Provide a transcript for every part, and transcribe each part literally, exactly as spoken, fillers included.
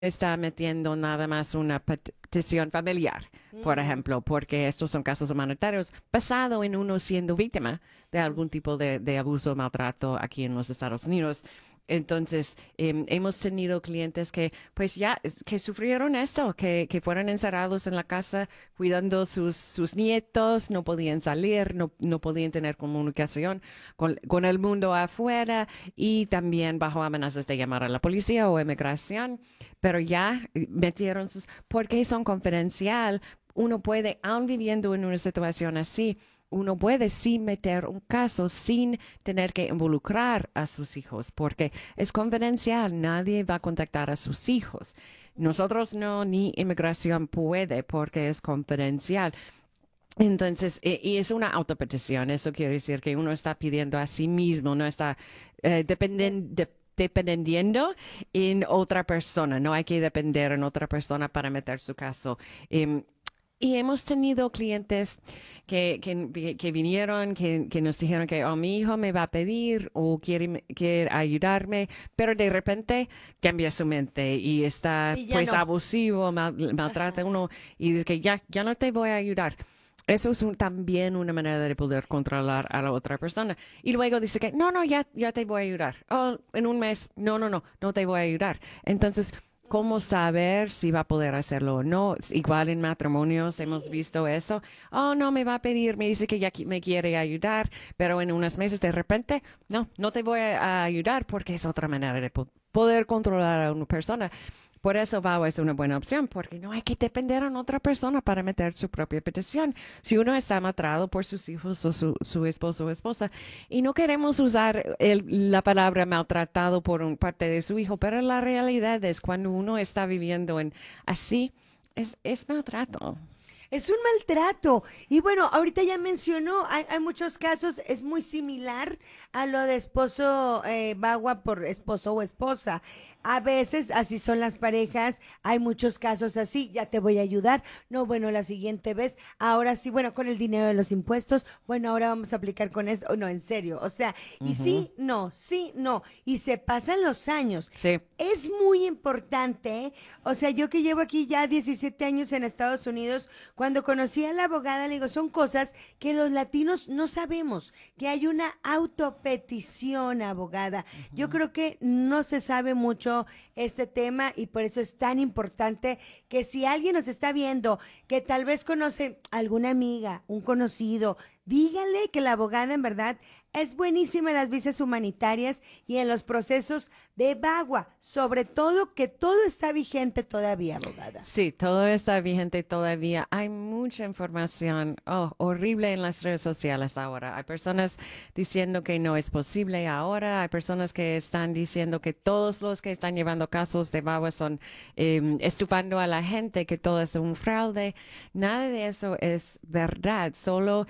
está metiendo nada más una petición familiar, por Mm. ejemplo, porque estos son casos humanitarios basado en uno siendo víctima de algún tipo de, de abuso o maltrato aquí en los Estados Unidos. Entonces, em, hemos tenido clientes que, pues ya, es- que sufrieron esto, que, que fueron encerrados en la casa cuidando sus, sus nietos, no podían salir, no, no podían tener comunicación con, con el mundo afuera y también bajo amenazas de llamar a la policía o inmigración, pero ya eh, metieron sus, porque son confidencial, uno puede, aun viviendo en una situación así, uno puede sí meter un caso sin tener que involucrar a sus hijos, porque es confidencial, nadie va a contactar a sus hijos. Nosotros no, ni inmigración puede porque es confidencial. Entonces, eh, y es una autopetición, eso quiere decir que uno está pidiendo a sí mismo, no está eh, dependen- de- dependiendo en otra persona, no hay que depender en otra persona para meter su caso. Em, y hemos tenido clientes que, que, que vinieron, que, que nos dijeron que oh, mi hijo me va a pedir o quiere, quiere ayudarme, pero de repente cambia su mente y está Y ya pues no. abusivo, mal- maltrata a Ajá. uno y dice que ya, ya no te voy a ayudar. Eso es un- también una manera de poder controlar a la otra persona. Y luego dice que, no, no, ya, ya te voy a ayudar. Oh, en un mes, no, no, no, no te voy a ayudar. Entonces, ¿cómo saber si va a poder hacerlo o no? Igual en matrimonios hemos Sí. visto eso. Oh, no, me va a pedir, me dice que ya qui- me quiere ayudar, pero en unos meses de repente, no, no te voy a a ayudar porque es otra manera de po- poder controlar a una persona. Por eso V A W es una buena opción, porque no hay que depender en otra persona para meter su propia petición. Si uno está maltratado por sus hijos o su, su esposo o esposa, y no queremos usar el- la palabra maltratado por un parte de su hijo, pero la realidad es cuando uno está viviendo en así, es, es maltrato. Es un maltrato. Y bueno, ahorita ya mencionó, hay, hay muchos casos, es muy similar a lo de esposo eh, bagua por esposo o esposa. A veces así son las parejas, hay muchos casos así, ya te voy a ayudar. No, bueno, la siguiente vez, ahora sí, bueno, con el dinero de los impuestos, bueno, ahora vamos a aplicar con esto. Oh, no, en serio, o sea, y Ujú. sí, no, sí, no. Y se pasan los años. Sí, Es muy importante, ¿eh? O sea, yo que llevo aquí ya diecisiete años en Estados Unidos, cuando conocí a la abogada, le digo, son cosas que los latinos no sabemos, que hay una autopetición, abogada. Yo creo que no se sabe mucho este tema y por eso es tan importante que si alguien nos está viendo, que tal vez conoce alguna amiga, un conocido, dígale que la abogada en verdad es buenísima en las visas humanitarias y en los procesos de Bagua, sobre todo que todo está vigente todavía, abogada. sí, todo está vigente todavía. Hay mucha información, oh, horrible en las redes sociales ahora. Hay personas diciendo que no es posible ahora. Hay personas que están diciendo que todos los que están llevando casos de B A W son eh, estufando a la gente, que todo es un fraude. Nada de eso es verdad. Solo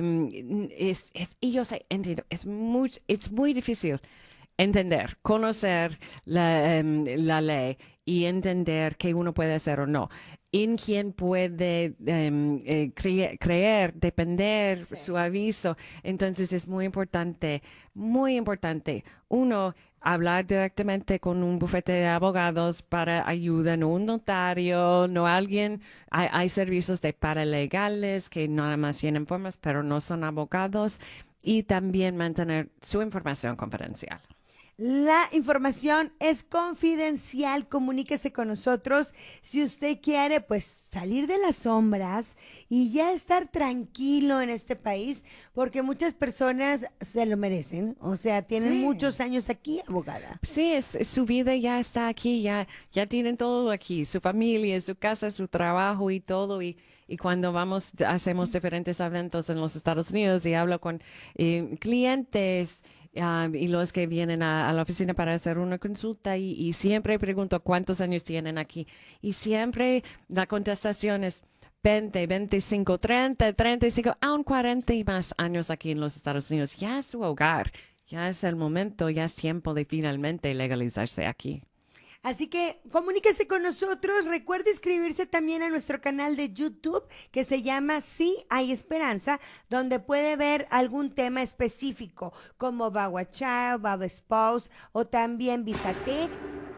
em, es, es, y yo sé, entiendo, es muy, es muy difícil entender, conocer la, em, la ley y entender qué uno puede hacer o no. En quién puede em, eh, cre- creer, depender, Sí. su aviso. Entonces es muy importante, muy importante, uno, hablar directamente con un bufete de abogados para ayuda, no un notario, no alguien. Hay, hay servicios de paralegales que nada más llenan formas, pero no son abogados. Y también mantener su información confidencial. La información es confidencial, comuníquese con nosotros si usted quiere pues salir de las sombras y ya estar tranquilo en este país, porque muchas personas se lo merecen, o sea, tienen Sí. muchos años aquí, abogada. Sí, es, es- su vida ya está aquí, ya, ya tienen todo aquí, su familia, su casa, su trabajo y todo. Y, y cuando vamos, hacemos diferentes eventos en los Estados Unidos y hablo con eh, clientes ah, y los que vienen a, a la oficina para hacer una consulta y, y siempre pregunto cuántos años tienen aquí. Y siempre la contestación es veinte, veinticinco, treinta, treinta y cinco, aún cuarenta y más años aquí en los Estados Unidos. Ya es su hogar. Ya es el momento, ya es tiempo de finalmente legalizarse aquí. Así que comuníquese con nosotros. Recuerde inscribirse también a nuestro canal de YouTube que se llama Sí hay Esperanza, donde puede ver algún tema específico como Bagua Child, Bagua Spouse o también Visa T.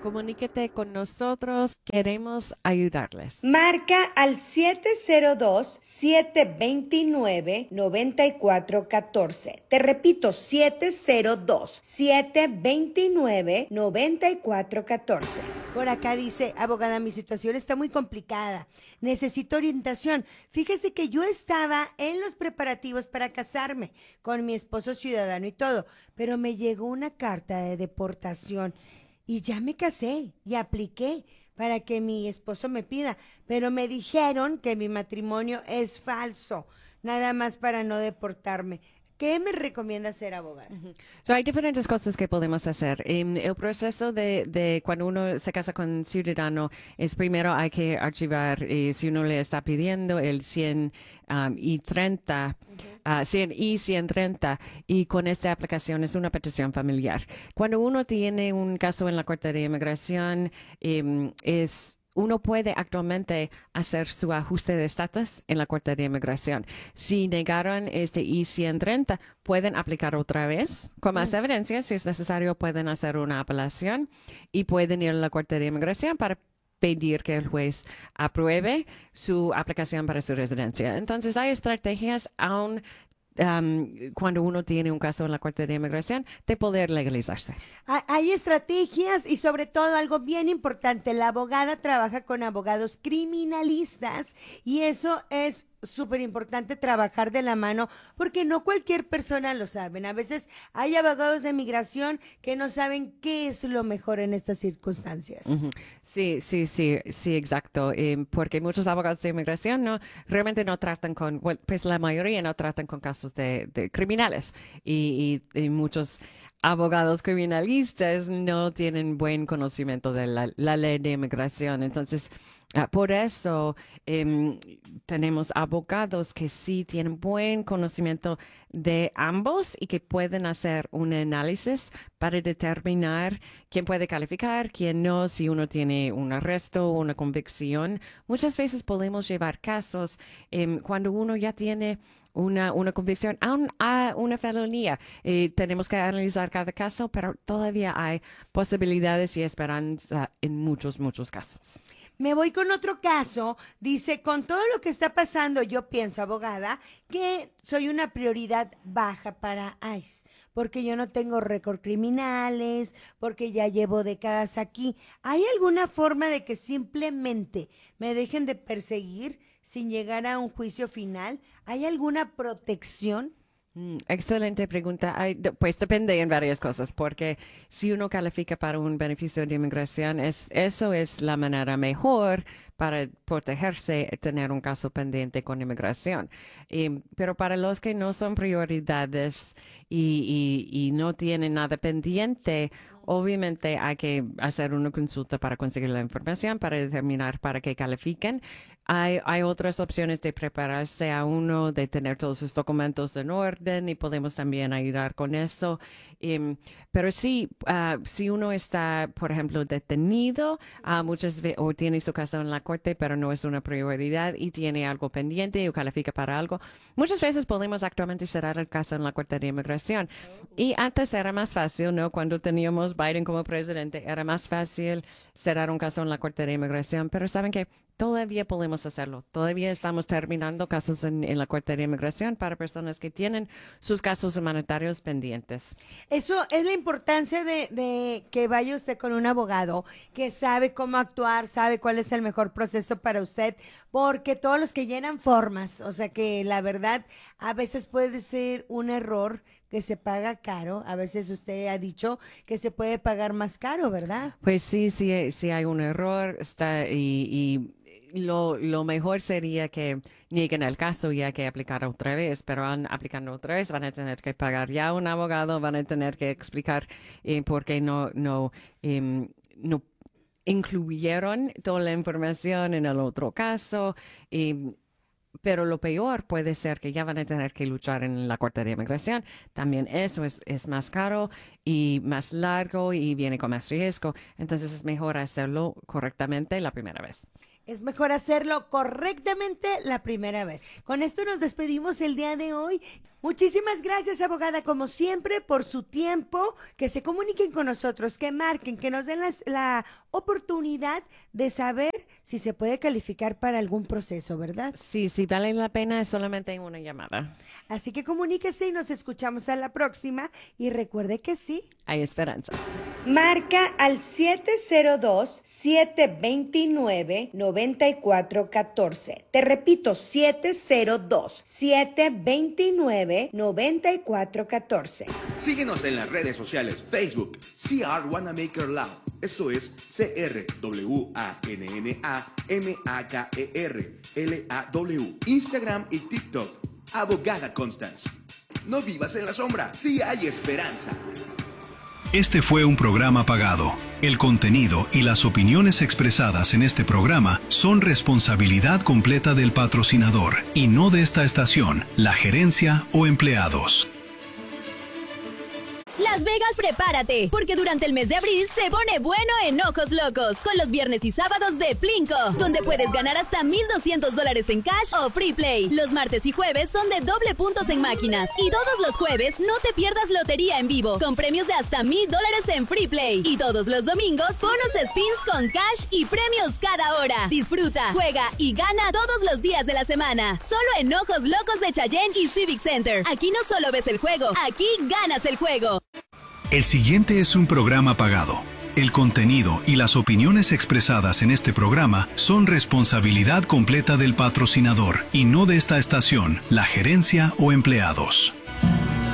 comuníquete con nosotros. Queremos ayudarles. Marca al siete cero dos, siete dos nueve, nueve cuatro uno cuatro. Te repito, siete cero dos, siete dos nueve, nueve cuatro uno cuatro. Por acá dice, abogada, mi situación está muy complicada. Necesito orientación. Fíjese que yo estaba en los preparativos para casarme con mi esposo ciudadano y todo, pero me llegó una carta de deportación y ya me casé y apliqué para que mi esposo me pida, pero me dijeron que mi matrimonio es falso, nada más para no deportarme. ¿Qué me recomienda hacer, abogada? Uh-huh. So, hay diferentes cosas que podemos hacer. En el proceso de, de cuando uno se casa con un ciudadano, es primero hay que archivar, eh, si uno le está pidiendo el cien um, y treinta, uh-huh. uh, cien y ciento treinta, y con esta aplicación es una petición familiar. Cuando uno tiene un caso en la Corte de Inmigración, eh, es... uno puede actualmente hacer su ajuste de estatus en la Corte de Inmigración. Si negaron este I ciento treinta, pueden aplicar otra vez con más mm. evidencia. Si es necesario, pueden hacer una apelación y pueden ir a la Corte de Inmigración para pedir que el juez apruebe su aplicación para su residencia. Entonces, hay estrategias aún Um, cuando uno tiene un caso en la Corte de Inmigración, de poder legalizarse. Hay estrategias y sobre todo algo bien importante, la abogada trabaja con abogados criminalistas y eso es súper importante, trabajar de la mano, porque no cualquier persona lo sabe. A veces hay abogados de migración que no saben qué es lo mejor en estas circunstancias. Uh-huh. Sí, sí, sí, sí, exacto. Eh, porque muchos abogados de inmigración no realmente no tratan con, well, pues la mayoría no tratan con casos de, de criminales y, y, y muchos abogados criminalistas no tienen buen conocimiento de la, la ley de inmigración. Entonces, Uh, por eso um, tenemos abogados que sí tienen buen conocimiento de ambos y que pueden hacer un análisis para determinar quién puede calificar, quién no, si uno tiene un arresto o una convicción. Muchas veces podemos llevar casos um, cuando uno ya tiene Una, una convicción, aún a una felonía. Eh, tenemos que analizar cada caso, pero todavía hay posibilidades y esperanza en muchos, muchos casos. Me voy con otro caso. Dice, con todo lo que está pasando, yo pienso, abogada, que soy una prioridad baja para ICE, porque yo no tengo récord criminales, porque ya llevo décadas aquí. ¿Hay alguna forma de que simplemente me dejen de perseguir sin llegar a un juicio final? ¿Hay alguna protección? Mm, excelente pregunta. Hay, pues depende en varias cosas, porque si uno califica para un beneficio de inmigración, es, eso es la manera mejor para protegerse, tener un caso pendiente con inmigración. Eh, pero para los que no son prioridades y, y, y no tienen nada pendiente, obviamente hay que hacer una consulta para conseguir la información, para determinar para qué califiquen. Hay, hay otras opciones de prepararse a uno, de tener todos sus documentos en orden y podemos también ayudar con eso. Um, pero sí, uh, si uno está, por ejemplo, detenido, uh, muchas veces, o tiene su caso en la corte, pero no es una prioridad y tiene algo pendiente o califica para algo, muchas veces podemos actualmente cerrar el caso en la Corte de Inmigración. Y antes era más fácil, ¿no? Cuando teníamos Biden como presidente, era más fácil cerrar un caso en la Corte de Inmigración, pero saben que todavía podemos hacerlo. Todavía estamos terminando casos en, en la Corte de Inmigración para personas que tienen sus casos humanitarios pendientes. Eso es la importancia de, de que vaya usted con un abogado que sabe cómo actuar, sabe cuál es el mejor proceso para usted, porque todos los que llenan formas, o sea que la verdad a veces puede ser un error que se paga caro. A veces usted ha dicho que se puede pagar más caro, ¿verdad? Pues sí, sí, sí hay un error está y... y... Lo, lo mejor sería que nieguen el caso y hay que aplicar otra vez, pero van aplicando otra vez, van a tener que pagar ya un abogado, van a tener que explicar eh, por qué no, no, eh, no incluyeron toda la información en el otro caso. Eh, pero lo peor puede ser que ya van a tener que luchar en la Corte de Inmigración. También eso es, es más caro y más largo y viene con más riesgo. Entonces es mejor hacerlo correctamente la primera vez. Es mejor hacerlo correctamente la primera vez. Con esto nos despedimos el día de hoy. Muchísimas gracias, abogada, como siempre, por su tiempo, que se comuniquen con nosotros, que marquen, que nos den las, la oportunidad de saber si se puede calificar para algún proceso, ¿verdad? Sí, sí, vale la pena, es solamente una llamada. Así que comuníquese y nos escuchamos a la próxima. Y recuerde que sí, hay esperanza. Marca al siete cero dos, siete dos nueve, nueve cuatro uno cuatro. Te repito, siete cero dos, siete dos nueve, nueve cuatro uno cuatro. Síguenos en las redes sociales, Facebook, C R Wanamaker Law. Esto es C R W A N N A M A K E R L A W. Instagram y TikTok, Abogada Constance. No vivas en la sombra, sí hay esperanza. Este fue un programa pagado. El contenido y las opiniones expresadas en este programa son responsabilidad completa del patrocinador y no de esta estación, la gerencia o empleados. Las Vegas, prepárate, porque durante el mes de abril se pone bueno en Ojos Locos, con los viernes y sábados de Plinko, donde puedes ganar hasta mil doscientos dólares en cash o free play. Los martes y jueves son de doble puntos en máquinas, y todos los jueves no te pierdas lotería en vivo, con premios de hasta mil dólares en free play. Y todos los domingos, bonus spins con cash y premios cada hora. Disfruta, juega y gana todos los días de la semana, solo en Ojos Locos de Cheyenne y Civic Center. Aquí no solo ves el juego, aquí ganas el juego. El siguiente es un programa pagado. El contenido y las opiniones expresadas en este programa son responsabilidad completa del patrocinador y no de esta estación, la gerencia o empleados.